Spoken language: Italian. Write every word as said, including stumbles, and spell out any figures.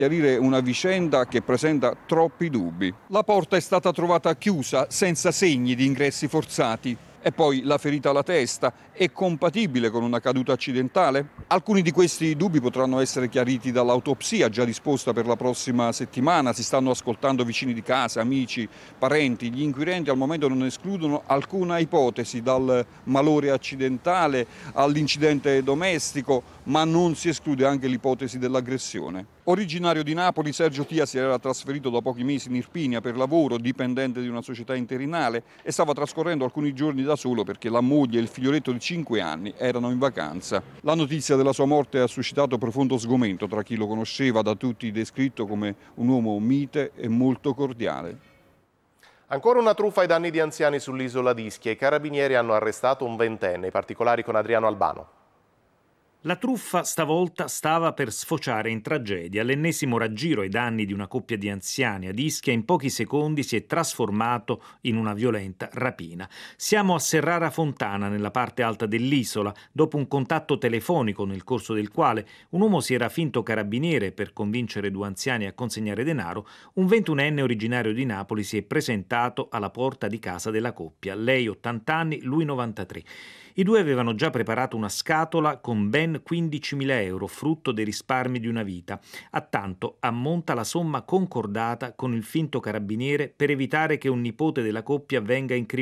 chiarire una vicenda che presenta troppi dubbi. La porta è stata trovata chiusa, senza segni di ingressi forzati. E poi la ferita alla testa è compatibile con una caduta accidentale? Alcuni di questi dubbi potranno essere chiariti dall'autopsia già disposta per la prossima settimana. Si stanno ascoltando vicini di casa, amici, parenti. Gli inquirenti al momento non escludono alcuna ipotesi, dal malore accidentale all'incidente domestico, ma non si esclude anche l'ipotesi dell'aggressione. Originario di Napoli, Sergio Tia si era trasferito da pochi mesi in Irpinia per lavoro, dipendente di una società interinale, e stava trascorrendo alcuni giorni da solo perché la moglie e il figlioletto di cinque anni erano in vacanza. La notizia della sua morte ha suscitato profondo sgomento tra chi lo conosceva, da tutti descritto come un uomo mite e molto cordiale. Ancora una truffa ai danni di anziani sull'isola di Ischia. I carabinieri hanno arrestato un ventenne. I particolari con Adriano Albano. La truffa stavolta stava per sfociare in tragedia. L'ennesimo raggiro ai danni di una coppia di anziani ad Ischia in pochi secondi si è trasformato in una violenta rapina. Siamo a Serrara Fontana, nella parte alta dell'isola, dopo un contatto telefonico nel corso del quale un uomo si era finto carabiniere per convincere due anziani a consegnare denaro. Un ventunenne originario di Napoli si è presentato alla porta di casa della coppia, lei ottanta anni, lui novantatré. I due avevano già preparato una scatola con ben quindicimila euro, frutto dei risparmi di una vita. A tanto ammonta la somma concordata con il finto carabiniere per evitare che un nipote della coppia venga incriminato